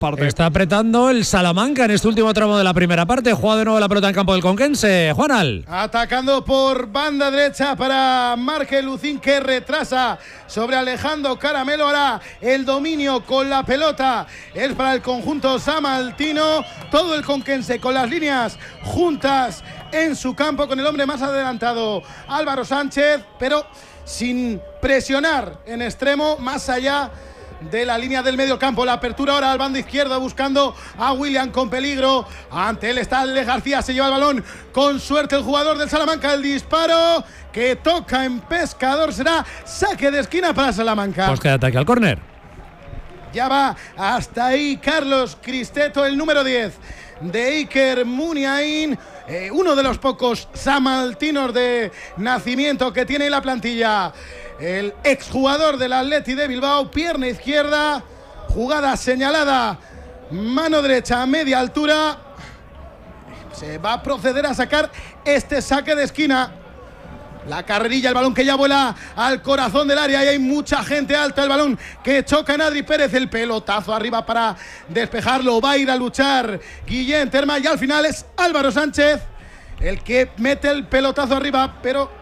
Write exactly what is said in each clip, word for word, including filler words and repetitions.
Parte. Está apretando el Salamanca en este último tramo de la primera parte. Juega de nuevo la pelota en campo del Conquense. Juanal. Atacando por banda derecha para Marque Lucín, que retrasa sobre Alejandro Caramelo. Ahora el dominio con la pelota es para el conjunto samaltino. Todo el Conquense con las líneas juntas en su campo, con el hombre más adelantado, Álvaro Sánchez, pero sin presionar en extremo, más allá de la línea del medio campo. La apertura ahora al bando izquierdo, buscando a William con peligro. Ante él está Alex García, se lleva el balón con suerte el jugador del Salamanca. El disparo que toca en Pescador, será saque de esquina para Salamanca. Pues que ataque al córner. Ya va hasta ahí Carlos Cristeto, el número diez de Iker Muniain, eh, uno de los pocos samaltinos de nacimiento que tiene la plantilla. El exjugador del Athletic de Bilbao, pierna izquierda, jugada señalada, mano derecha a media altura. Se va a proceder a sacar este saque de esquina. La carrerilla, el balón que ya vuela al corazón del área y hay mucha gente alta. El balón que choca en Adri Pérez, el pelotazo arriba para despejarlo. Va a ir a luchar Guillén Terma y al final es Álvaro Sánchez el que mete el pelotazo arriba, pero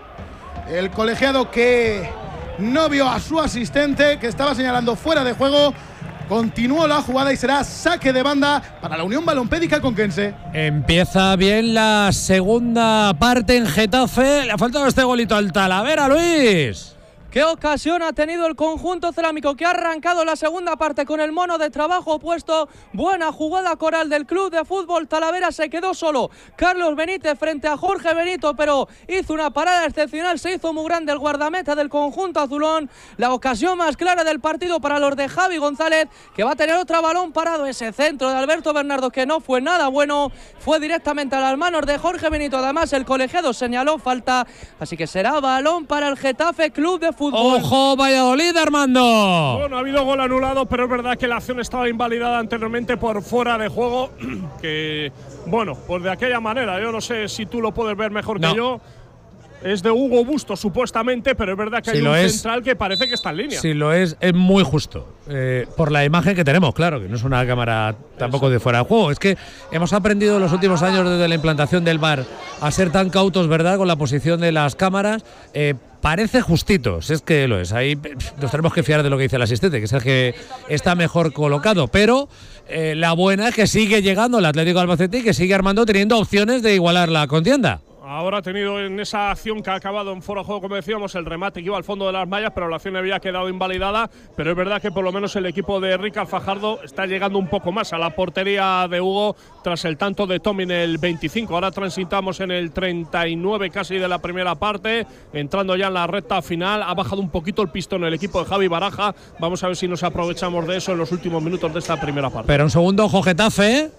el colegiado que no vio a su asistente, que estaba señalando fuera de juego, continuó la jugada y será saque de banda para la Unión Balompédica Conquense. Empieza bien la segunda parte en Getafe. Le ha faltado este golito al Talavera, Luis. ¿Qué ocasión ha tenido el conjunto cerámico, que ha arrancado la segunda parte con el mono de trabajo puesto? Buena jugada coral del Club de Fútbol Talavera. Se quedó solo Carlos Benítez frente a Jorge Benito, pero hizo una parada excepcional. Se hizo muy grande el guardameta del conjunto azulón. La ocasión más clara del partido para los de Javi González, que va a tener otro balón parado. Ese centro de Alberto Bernardo, que no fue nada bueno, fue directamente a las manos de Jorge Benito. Además, el colegiado señaló falta, así que será balón para el Getafe Club de Fútbol. ¡Ojo, Valladolid, Armando! Bueno, ha habido gol anulado, pero es verdad que la acción estaba invalidada anteriormente por fuera de juego. Que, bueno, pues de aquella manera, yo no sé si tú lo puedes ver mejor no. que yo. Es de Hugo Bustos, supuestamente, pero es verdad que si hay un es, central que parece que está en línea. Si lo es, es muy justo. Eh, por la imagen que tenemos, claro, que no es una cámara tampoco Eso. de fuera de juego. Es que hemos aprendido en los últimos años desde la implantación del V A R a ser tan cautos, ¿verdad?, con la posición de las cámaras. Eh, parece justito, si es que lo es. Ahí nos tenemos que fiar de lo que dice el asistente, que es el que está mejor colocado. Pero eh, la buena es que sigue llegando el Atlético de Albacete y que sigue armando, teniendo opciones de igualar la contienda. Ahora ha tenido en esa acción que ha acabado en fuera de juego, como decíamos, el remate que iba al fondo de las mallas, pero la acción había quedado invalidada. Pero es verdad que por lo menos el equipo de Enrique Alfajardo está llegando un poco más a la portería de Hugo tras el tanto de Tommy en el veinticinco. Ahora transitamos en el treinta y nueve casi de la primera parte, entrando ya en la recta final. Ha bajado un poquito el pistón el equipo de Javi Baraja. Vamos a ver si nos aprovechamos de eso en los últimos minutos de esta primera parte. Pero un segundo, ojo Getafe.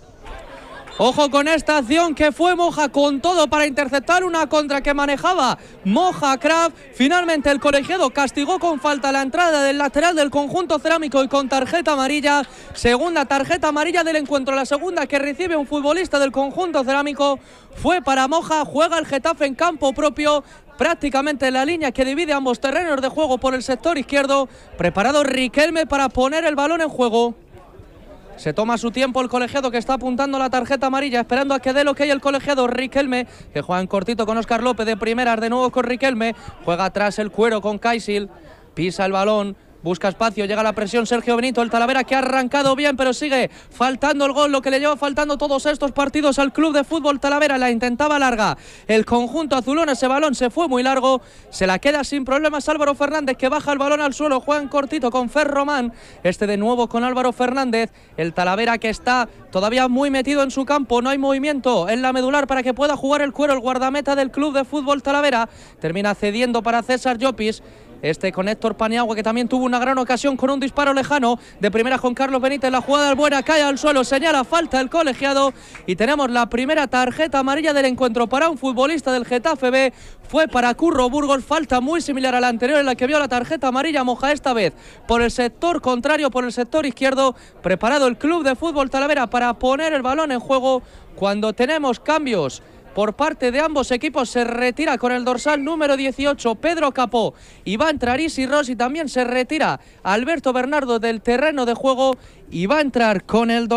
Ojo con esta acción que fue Moja con todo para interceptar una contra que manejaba Moja Kraft. Finalmente el colegiado castigó con falta la entrada del lateral del conjunto cerámico y con tarjeta amarilla. Segunda tarjeta amarilla del encuentro, la segunda que recibe un futbolista del conjunto cerámico fue para Moja. Juega el Getafe en campo propio, prácticamente en la línea que divide ambos terrenos de juego por el sector izquierdo. Preparado Riquelme para poner el balón en juego. Se toma su tiempo el colegiado, que está apuntando la tarjeta amarilla, esperando a que dé lo que hay el colegiado. Riquelme, que juega en cortito con Óscar López de primeras, de nuevo con Riquelme. Juega atrás el Cuero con Kaisil. Pisa el balón. Busca espacio, llega la presión Sergio Benito, el Talavera, que ha arrancado bien, pero sigue faltando el gol, lo que le lleva faltando todos estos partidos al Club de Fútbol Talavera. La intentaba larga el conjunto azulón, ese balón se fue muy largo, se la queda sin problemas Álvaro Fernández, que baja el balón al suelo, juega en cortito con Fer Román, este de nuevo con Álvaro Fernández. El Talavera, que está todavía muy metido en su campo, no hay movimiento en la medular para que pueda jugar el Cuero, el guardameta del Club de Fútbol Talavera. Termina cediendo para César Llopis. Este con Héctor Paniagua, que también tuvo una gran ocasión con un disparo lejano. De primera con Carlos Benítez, la jugada buena, cae al suelo, señala falta el colegiado. Y tenemos la primera tarjeta amarilla del encuentro para un futbolista del Getafe B. Fue para Curro Burgos, falta muy similar a la anterior en la que vio la tarjeta amarilla Moja, esta vez por el sector contrario, por el sector izquierdo. Preparado el Club de Fútbol Talavera para poner el balón en juego cuando tenemos cambios por parte de ambos equipos. Se retira con el dorsal número dieciocho Pedro Capó y va a entrar Isi Ross, y también se retira Alberto Bernardo del terreno de juego y va a entrar con el dorsal